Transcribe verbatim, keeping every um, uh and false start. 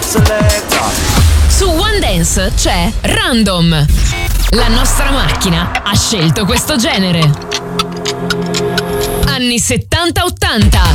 Su One Dance c'è Random. La nostra macchina ha scelto questo genere. Anni settanta ottanta.